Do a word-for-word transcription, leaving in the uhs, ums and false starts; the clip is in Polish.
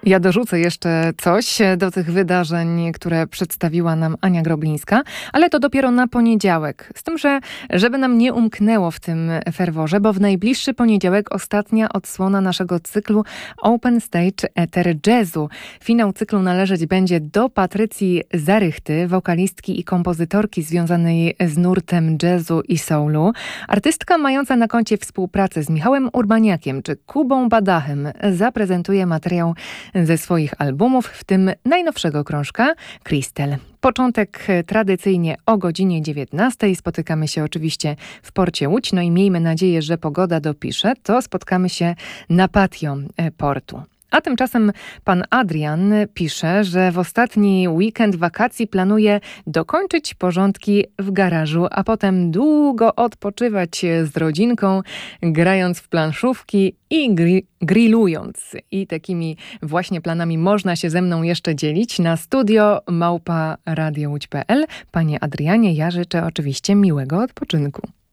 Ja dorzucę jeszcze coś do tych wydarzeń, które przedstawiła nam Ania Groblińska, ale to dopiero na poniedziałek. Z tym, że żeby nam nie umknęło w tym ferworze, bo w najbliższy poniedziałek ostatnia odsłona naszego cyklu Open Stage Ether Jazzu. Finał cyklu należeć będzie do Patrycji Zarychty, wokalistki i kompozytorki związanej z nurtem jazzu i soulu. Artystka mająca na koncie współpracę z Michałem Urbaniakiem czy Kubą Badachem zaprezentuje materiał ze swoich albumów, w tym najnowszego krążka Crystal. Początek tradycyjnie o godzinie dziewiętnastej. Spotykamy się oczywiście w porcie Łódź. No i miejmy nadzieję, że pogoda dopisze. To spotkamy się na patio portu. A tymczasem pan Adrian pisze, że w ostatni weekend wakacji planuje dokończyć porządki w garażu, a potem długo odpoczywać z rodzinką, grając w planszówki i gri- grillując. I takimi właśnie planami można się ze mną jeszcze dzielić na studio małpa radio łódź kropka pe el. Panie Adrianie, ja życzę oczywiście miłego odpoczynku.